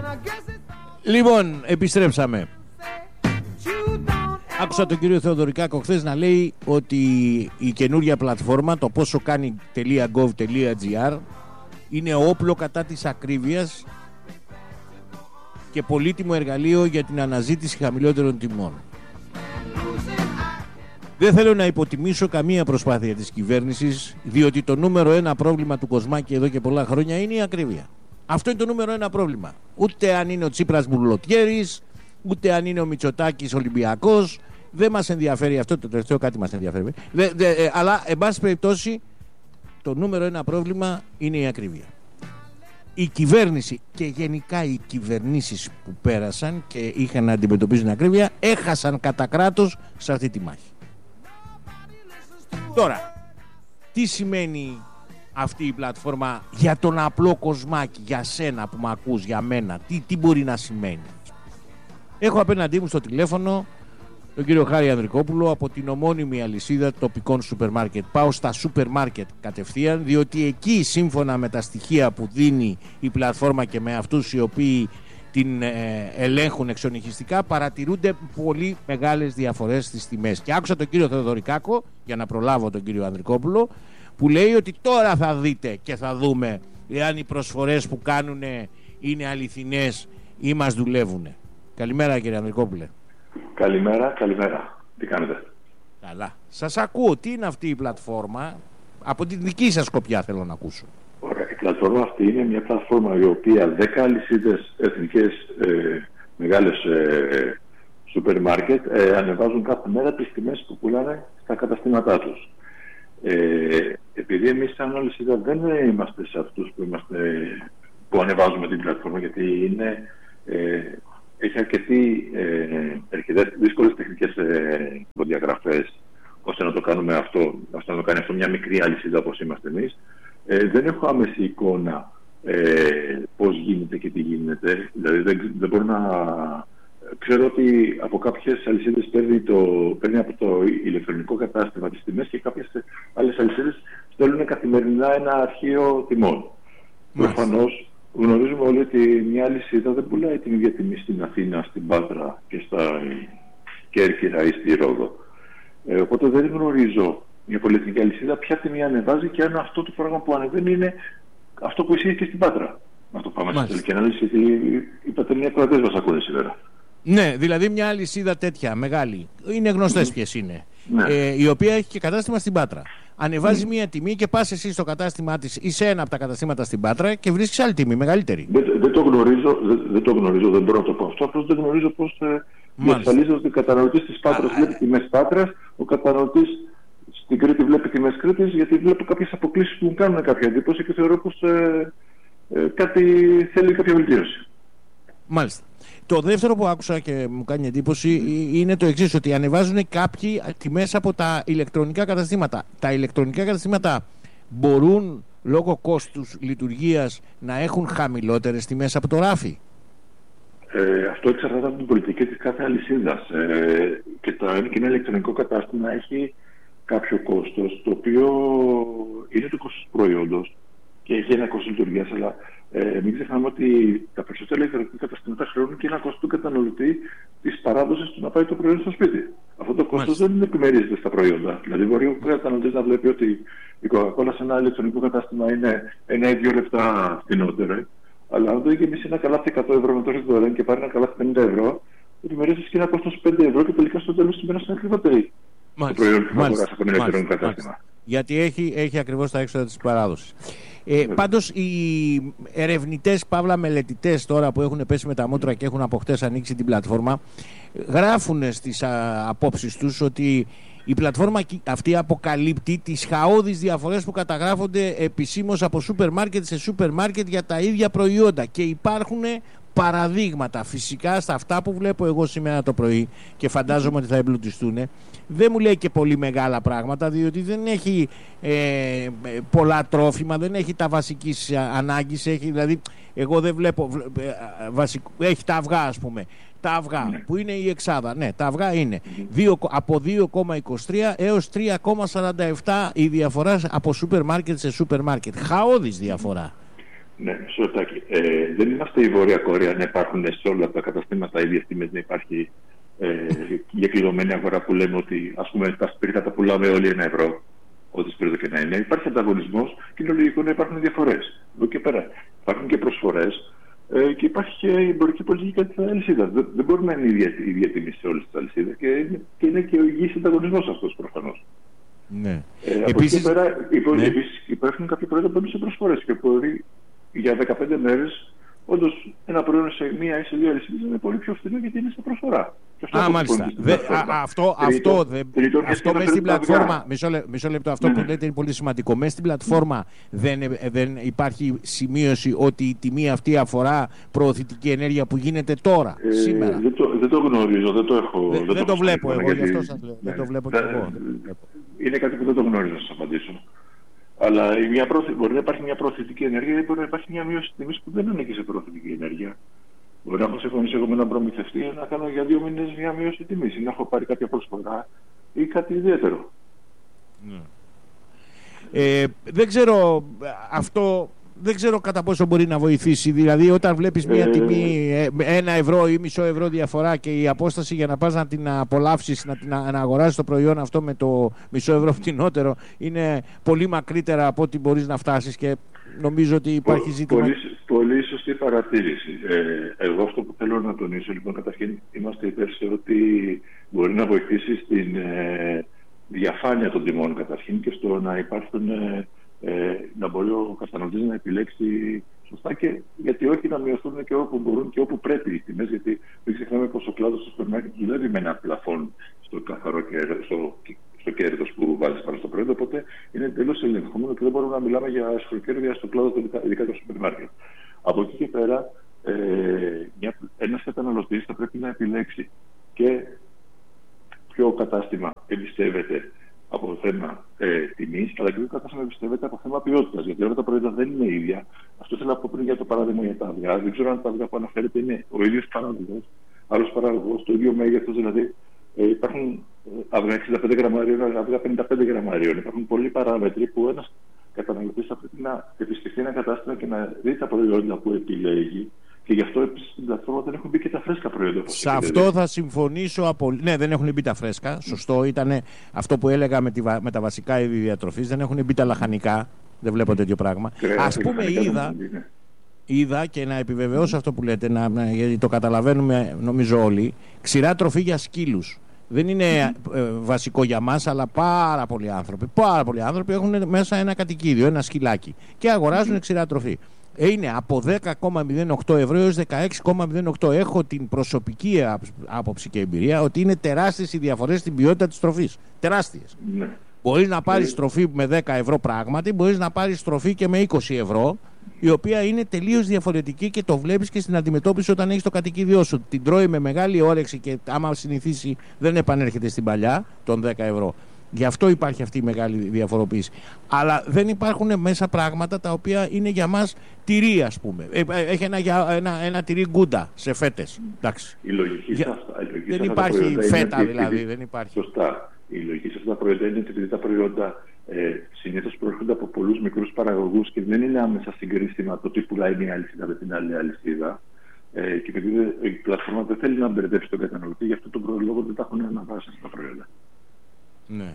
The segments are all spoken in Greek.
Λοιπόν, επιστρέψαμε. Άκουσα τον κύριο Θεοδωρικάκο χθες να λέει ότι η καινούργια πλατφόρμα, το πόσο κάνει.gov.gr, είναι όπλο κατά της ακρίβειας και πολύτιμο εργαλείο για την αναζήτηση χαμηλότερων τιμών. Δεν θέλω να υποτιμήσω καμία προσπάθεια της κυβέρνησης, διότι το νούμερο ένα πρόβλημα του Κοσμάκη εδώ και πολλά χρόνια είναι η ακρίβεια. Αυτό είναι το νούμερο ένα πρόβλημα. Ούτε αν είναι ο Τσίπρας Μπουρλοτιέρης, ούτε αν είναι ο Μητσοτάκης Ολυμπιακός. Δεν μας ενδιαφέρει αυτό, το τελευταίο κάτι μας ενδιαφέρει. Αλλά, εν πάση περιπτώσει, το νούμερο ένα πρόβλημα είναι η ακρίβεια. Η κυβέρνηση και γενικά οι κυβερνήσεις που πέρασαν και είχαν να αντιμετωπίζουν ακρίβεια έχασαν κατά κράτος σε αυτή τη μάχη. Τώρα, τι σημαίνει αυτή η πλατφόρμα για τον απλό Κοσμάκη, για σένα που με ακούς, για μένα, τι μπορεί να σημαίνει? Έχω απέναντί μου στο τηλέφωνο τον κύριο Χάρη Ανδρικόπουλο από την ομώνυμη αλυσίδα τοπικών σούπερ μάρκετ. Πάω στα σούπερ μάρκετ κατευθείαν, διότι εκεί, σύμφωνα με τα στοιχεία που δίνει η πλατφόρμα και με αυτούς οι οποίοι την ελέγχουν εξονυχιστικά, παρατηρούνται πολύ μεγάλες διαφορές στις τιμές. Και άκουσα τον κύριο Θεοδωρικάκο, για να προλάβω τον κύριο Ανδρικόπουλο, που λέει ότι τώρα θα δείτε και θα δούμε εάν οι προσφορές που κάνουν είναι αληθινές ή μας δουλεύουν. Καλημέρα, κύριε Ανδρικόπουλε. Καλημέρα. Τι κάνετε? Καλά. Σας ακούω. Τι είναι αυτή η πλατφόρμα? Από την δική σας σκοπιά θέλω να ακούσω. Ωραία. Η πλατφόρμα αυτή είναι μια πλατφόρμα η οποία 10 αλυσίδες εθνικές μεγάλες σούπερ μάρκετ ανεβάζουν κάθε μέρα τις τιμές που πουλάνε στα καταστήματά τους. Επειδή εμείς σαν αλυσίδα δεν είμαστε σε αυτούς που ανεβάζουμε την πλατφόρμα, γιατί έχει αρκετές δύσκολες τεχνικές προδιαγραφές ώστε να το κάνουμε αυτό, ώστε να το κάνει αυτό μια μικρή αλυσίδα όπως είμαστε εμείς. Δεν έχω άμεση εικόνα πώς γίνεται και τι γίνεται. Δηλαδή δεν μπορώ να... Ξέρω ότι από κάποιες αλυσίδες παίρνει από το ηλεκτρονικό κατάστημα τις τιμές και κάποιες άλλες αλυσίδες στέλνουν καθημερινά ένα αρχείο τιμών. Προφανώς γνωρίζουμε όλοι ότι μια αλυσίδα δεν πουλάει την ίδια τιμή στην Αθήνα, στην Πάτρα και στα Κέρκυρα ή στη Ρόδο. Οπότε δεν γνωρίζω μια πολυεθνική αλυσίδα ποια τιμή ανεβάζει και αν αυτό το πρόγραμμα που ανεβαίνει είναι αυτό που ισχύει και στην Πάτρα. Να το πάμε στην τελική ανάλυση, γιατί οι πατερνοί ακροατές μας ακούνε σήμερα. Ναι, δηλαδή μια αλυσίδα τέτοια μεγάλη, είναι γνωστές ποιες είναι, η οποία έχει και κατάστημα στην Πάτρα. Ανεβάζει μια τιμή και πας εσύ στο κατάστημά της ή σε ένα από τα καταστήματα στην Πάτρα και βρίσκεις άλλη τιμή, μεγαλύτερη. Δεν το γνωρίζω, δεν μπορώ να το πω αυτό. Απλώς δεν γνωρίζω πώς διασφαλίζεται ότι ο καταναλωτής της Πάτρας βλέπει τιμές Πάτρας, ο καταναλωτής στην Κρήτη βλέπει τιμές Κρήτης, γιατί βλέπω κάποιες αποκλήσεις που μου κάνουν κάποια εντύπωση και θεωρώ πως κάτι θέλει κάποια βελτίωση. Μάλιστα. Το δεύτερο που άκουσα και μου κάνει εντύπωση είναι το εξής, ότι ανεβάζουν κάποιοι τιμές από τα ηλεκτρονικά καταστήματα. Τα ηλεκτρονικά καταστήματα μπορούν λόγω κόστους λειτουργίας να έχουν χαμηλότερες τιμές από το ράφι? Αυτό εξαρτάται από την πολιτική της κάθε αλυσίδας. Και ένα ηλεκτρονικό κατάστημα έχει κάποιο κόστος, το οποίο είναι το κόστος του προϊόντος και έχει ένα κόστος λειτουργίας, αλλά μην ξεχνάμε ότι τα περισσότερα ηλεκτρονικά καταστήματα χρεώνουν και ένα κόστος του καταναλωτή της παράδοσης του να πάει το προϊόν στο σπίτι. Αυτό το κόστος δεν επιμερίζεται στα προϊόντα. Δηλαδή, μπορεί ο καταναλωτής να βλέπει ότι η Coca-Cola σε ένα ηλεκτρονικό κατάστημα είναι 1 ή 2 λεπτά φθηνότερη, αλλά αν το γεμίσει ένα καλάθι 100 ευρώ με τόση δωρεάν και πάρει ένα καλάθι 50 ευρώ, επιμερίζεται και ένα κόστος 5 ευρώ και τελικά στο τέλος της ημέρας είναι ακριβότερη το προϊόν που θα αγοράσει από ένα ηλεκτρονικό κατάστημα. Γιατί έχει ακριβώς τα έξοδα της παράδοσης. Πάντως οι ερευνητές, παύλα μελετητές τώρα που έχουν πέσει με τα μούτρα και έχουν από χτες ανοίξει την πλατφόρμα, γράφουν στις απόψεις τους ότι η πλατφόρμα αυτή αποκαλύπτει τις χαώδεις διαφορές που καταγράφονται επισήμως από σούπερ μάρκετ σε σούπερ μάρκετ για τα ίδια προϊόντα, και υπάρχουν παραδείγματα. Φυσικά στα αυτά που βλέπω εγώ σήμερα το πρωί και φαντάζομαι ότι θα εμπλουτιστούν, δεν μου λέει και πολύ μεγάλα πράγματα, διότι δεν έχει πολλά τρόφιμα, δεν έχει τα βασικής ανάγκης, έχει, δηλαδή εγώ δεν βλέπω έχει τα αυγά, ας πούμε. Τα αυγά που είναι η εξάδα, ναι, τα αυγά είναι από 2,23 έως 3,47 η διαφορά από σούπερ μάρκετ σε σούπερ μάρκετ. Χαώδης διαφορά. Ναι, μισό λεπτάκι. Δεν είμαστε η Βόρεια Κορέα να υπάρχουν σε όλα τα καταστήματα ίδιες τιμές, να υπάρχει για κλειδωμένη αγορά που λέμε ότι ας πούμε τα σπίρτα τα πουλάμε όλοι €1, ό,τι σπίρτο και να είναι. Υπάρχει ανταγωνισμός και είναι λογικό να υπάρχουν διαφορές. Εδώ και πέρα υπάρχουν και προσφορές και υπάρχει και η εμπορική πολιτική κατά της αλυσίδας. Δεν μπορεί να είναι η ίδια τιμή σε όλες τις αλυσίδες και είναι και ο υγιής ανταγωνισμός αυτός προφανώς. Ναι. Από εκεί πέρα υπάρχουν κάποια προϊόντα που είναι σε προσφορές και μπορεί για 15 μέρες όντως ένα προϊόν σε μία ή σε δύο αλυσίδες είναι πολύ πιο φθηνό γιατί είναι σε προσφορά. Μάλιστα. Αυτό μέσα στην πλατφόρμα, μισό λεπτό, αυτό που λέτε είναι πολύ σημαντικό. Μέσα στην πλατφόρμα δεν υπάρχει σημείωση ότι η τιμή αυτή αφορά προωθητική ενέργεια που γίνεται τώρα, σήμερα? Δεν το γνωρίζω, δεν το έχω. Δεν το βλέπω εγώ, γι' αυτό σας λέω. Δεν το βλέπω και εγώ. Είναι κάτι που δεν το γνωρίζω να σας απαντήσω. Αλλά μπορεί να υπάρχει μια προωθητική ενέργεια ή μπορεί να υπάρχει μια μείωση τιμής που δεν ανήκει σε προωθητική ενέργεια. Μπορεί να έχω συμφωνήσει εγώ με έναν προμηθευτή να κάνω για 2 μήνες μια μείωση τιμής ή να έχω πάρει κάποια προσφορά ή κάτι ιδιαίτερο. Δεν ξέρω αυτό. Δεν ξέρω κατά πόσο μπορεί να βοηθήσει. Δηλαδή, όταν βλέπεις μια τιμή €1 ή μισό διαφορά και η απόσταση για να πας να την απολαύσεις, να αγοράσεις το προϊόν αυτό με το €1 φτηνότερο είναι πολύ μακρύτερα από ό,τι μπορείς να φτάσεις και νομίζω ότι υπάρχει ζήτημα. Πολύ σωστή παρατήρηση. Εγώ αυτό που θέλω να τονίσω, λοιπόν, καταρχήν είμαστε υπέρ σε ότι μπορεί να βοηθήσει στην διαφάνεια των τιμών καταρχήν και στο να υπάρχουν. Να μπορεί ο καταναλωτής να επιλέξει σωστά και γιατί όχι να μειωθούν και όπου μπορούν και όπου πρέπει οι τιμές, γιατί μην ξεχνάμε πως ο κλάδος του σούπερ μάρκετ δουλεύει με ένα πλαφόν στο καθαρό στο κέρδος που βάζεις πάνω στο προϊόν, οπότε είναι εντελώς ελεγχόμενο και δεν μπορούμε να μιλάμε για ασφαλοκέρδια στο κλάδο ειδικά του σούπερ μάρκετ. Από εκεί και πέρα ένας καταναλωτής θα πρέπει να επιλέξει και ποιο κατάστημα εμπιστεύεται από θέμα τιμής, αλλά και το κατάστημα εμπιστεύεται από θέμα ποιότητας. Γιατί όλα τα προϊόντα δεν είναι ίδια. Αυτό θέλω να πω πριν για το παράδειγμα για τα αυγά. Δεν ξέρω αν τα αυγά που αναφέρεται είναι ο ίδιος παραγωγός, άλλος παραγωγός, το ίδιο μέγεθος. Δηλαδή υπάρχουν αυγά 65 γραμμαρίων, αυγά 55 γραμμαρίων. Υπάρχουν πολλοί παράμετροι που ένας καταναλωτής θα πρέπει να επισκεφτεί ένα κατάστημα και να δει τα προϊόντα που επιλέγει. Και γι' αυτό επίσης στην πλατφόρμα δεν έχουν μπει και τα φρέσκα προϊόντα. Σε αυτό θα συμφωνήσω απολύτως. Ναι, δεν έχουν μπει τα φρέσκα. Σωστό. Ήταν αυτό που έλεγα με τα βασικά είδη διατροφής. Δεν έχουν μπει τα λαχανικά. Δεν βλέπω τέτοιο πράγμα. Ας πούμε, είδα και να επιβεβαιώσω αυτό που λέτε, γιατί το καταλαβαίνουμε νομίζω όλοι. Ξηρά τροφή για σκύλους. Δεν είναι βασικό για μας, αλλά πάρα πολλοί άνθρωποι έχουν μέσα ένα κατοικίδιο, ένα σκυλάκι και αγοράζουν ξηρά τροφή. Είναι από 10,08 ευρώ έως 16,08. Έχω την προσωπική άποψη και εμπειρία ότι είναι τεράστιες οι διαφορές στην ποιότητα της τροφής. Τεράστιες. Ναι. Μπορείς να πάρεις τροφή με 10 ευρώ πράγματι, μπορείς να πάρεις τροφή και με 20 ευρώ, η οποία είναι τελείως διαφορετική και το βλέπεις και στην αντιμετώπιση όταν έχεις το κατοικίδιό σου. Την τρώει με μεγάλη όρεξη και άμα συνηθίσει δεν επανέρχεται στην παλιά των 10 ευρώ. Γι' αυτό υπάρχει αυτή η μεγάλη διαφοροποίηση. Αλλά δεν υπάρχουν μέσα πράγματα τα οποία είναι για μας τυρί, ας πούμε. Έχει ένα τυρί γκούντα σε φέτες. Εντάξει. Η λογική σε αυτά. Δεν υπάρχει φέτα δηλαδή. Δεν υπάρχει. Σωστά. Η λογική σε αυτά τα προϊόντα είναι ότι επειδή τα προϊόντα συνήθως προέρχονται από πολλούς μικρούς παραγωγούς και δεν είναι άμεσα συγκρίσιμα το τι πουλάει μια αλυσίδα με την άλλη αλυσίδα. Και επειδή η πλατφόρμα δεν θέλει να μπερδέψει τον καταναλωτή, γι' αυτό τον λόγο δεν τα έχουν αναβάσει στα προϊόντα. Ναι.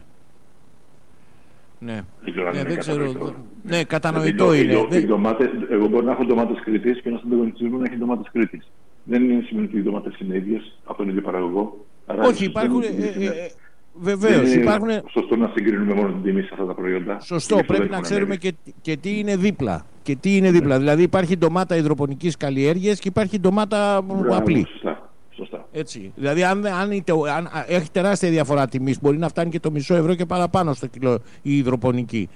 Ναι, δεν ξέρω. Ναι, κατανοητό είναι. Εγώ μπορώ να έχω ντομάτες Κρήτης και ένας ανταγωνιστής μου να έχει ντομάτες Κρήτης. Δεν σημαίνει ότι οι ντομάτες είναι ίδιες από τον ίδιο παραγωγό. Όχι, υπάρχουν. Βεβαίως. Υπάρχουν. Σωστό να συγκρίνουμε μόνο την τιμή σε αυτά τα προϊόντα. Σωστό, πρέπει να ξέρουμε και τι είναι δίπλα. Δηλαδή υπάρχει ντομάτα υδροπονικής καλλιέργειας και υπάρχει ντομάτα απλή. Σωστά. Έτσι. Δηλαδή, αν έχει τεράστια διαφορά τιμής, μπορεί να φτάνει και το μισό ευρώ και παραπάνω στο κιλό η υδροπονική.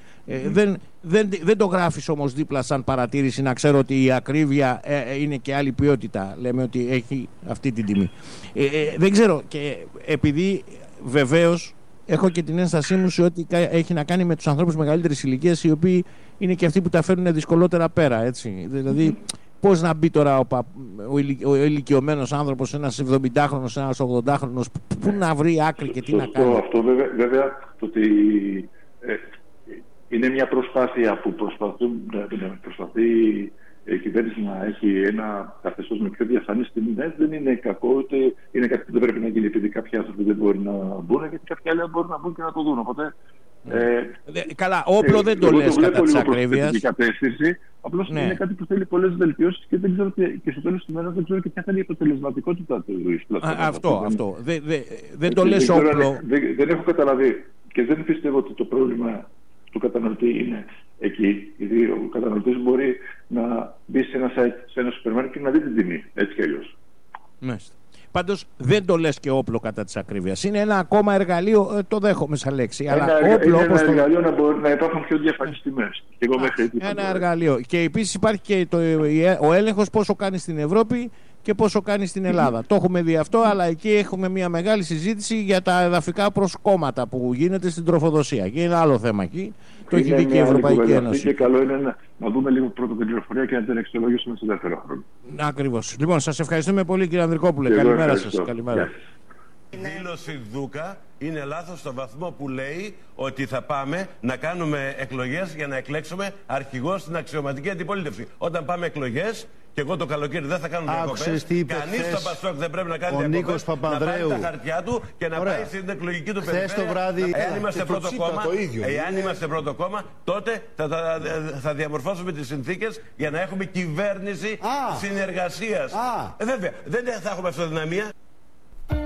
Δεν το γράφεις όμως δίπλα σαν παρατήρηση να ξέρω ότι η ακρίβεια είναι και άλλη ποιότητα. Λέμε ότι έχει αυτή την τιμή. Δεν ξέρω. Και επειδή βεβαίως έχω και την ένστασή μου σε ότι έχει να κάνει με τους ανθρώπους μεγαλύτερης ηλικίας, οι οποίοι είναι και αυτοί που τα φέρνουν δυσκολότερα πέρα. Έτσι. Δηλαδή, πώς να μπει τώρα ο ηλικιωμένος άνθρωπος, ένας 70χρονος, ένας 80χρονος, πού να βρει άκρη και τι να κάνει. Αυτό βέβαια το ότι είναι μια προσπάθεια που προσπαθεί η κυβέρνηση να έχει ένα καθεστώς με πιο διαφανείς τιμές δεν είναι κακό, ούτε είναι κάτι που δεν πρέπει να γίνει επειδή κάποιοι άνθρωποι δεν μπορεί να μπουν, γιατί κάποιοι άλλοι μπορούν να μπουν και να το δουν. Οπότε, καλά, όπλο δεν το λες κατά της ακρίβειας. Απλώς είναι κάτι που θέλει πολλές βελτιώσεις και δεν ξέρω και στο τέλος του μέρους δεν ξέρω και ποια θα είναι η αποτελεσματικότητα του πλατφόρμα. Αυτό. Δεν το λες όπλο. Δεν έχω καταλαβεί και δεν πιστεύω ότι το πρόβλημα του καταναλωτή είναι εκεί. Γιατί ο καταναλωτής μπορεί να μπει σε ένα site, σε ένα σούπερ μάρκετ και να δει την τιμή, έτσι κι αλλιώς. Μάλιστα. Πάντως δεν το λες και όπλο κατά της ακρίβειας. Είναι ένα ακόμα εργαλείο, το δέχομαι σαν λέξη. Είναι ένα εργαλείο να μπορεί να υπάρχουν πιο διαφανείς τιμές. Ένα εργαλείο. Και επίσης υπάρχει και ο έλεγχος πόσο κάνει στην Ευρώπη και πόσο κάνει στην Ελλάδα. Το έχουμε δει αυτό, αλλά εκεί έχουμε μια μεγάλη συζήτηση για τα εδαφικά προσκόμματα που γίνεται στην τροφοδοσία. Και είναι άλλο θέμα εκεί. Το έχει δει και η Ευρωπαϊκή Ένωση. Και καλό είναι να δούμε λίγο πρώτα την πληροφορία και να την αξιολογήσουμε σε δεύτερο χρόνο. Ακριβώς. Λοιπόν, σας ευχαριστούμε πολύ, κύριε Ανδρικόπουλε. Καλημέρα σας. Καλημέρα. Η δήλωση Δούκα είναι λάθος στο βαθμό που λέει ότι θα πάμε να κάνουμε εκλογές για να εκλέξουμε αρχηγό στην αξιωματική αντιπολίτευση. Όταν πάμε εκλογές, και εγώ το καλοκαίρι δεν θα κάνω διακοπές, κανείς στο Πασόκ δεν πρέπει να κάνει διακοπές, να πάρει τα χαρτιά του και να πάει στην εκλογική του περιφέρεια. Εάν είμαστε πρώτο κόμμα, τότε θα διαμορφώσουμε τις συνθήκες για να έχουμε κυβέρνηση συνεργασίας. Βέβαια, δεν θα έχουμε αυτοδυναμία.